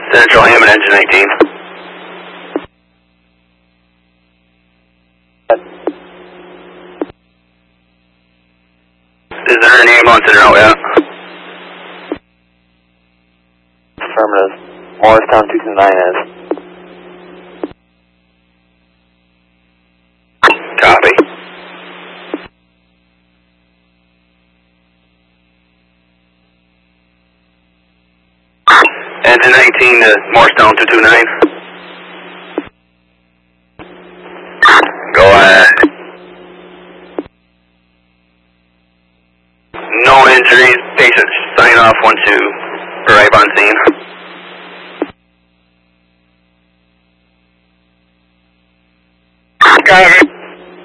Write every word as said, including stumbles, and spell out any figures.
Central Hammond, engine nineteen. Is there any ambulance in route yet? Affirmative. Morristown two two nine is. Copy. Engine nineteen to Morristown two two nine. Go ahead. No injuries. Patient sign off once you arrive on scene. Got it.